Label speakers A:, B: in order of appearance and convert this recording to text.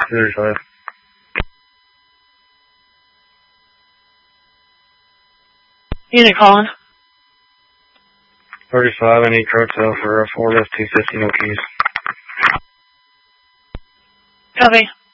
A: 235.
B: 'Unit calling.
A: 35, I need cartel for 4 left 250, no keys.
B: Copy.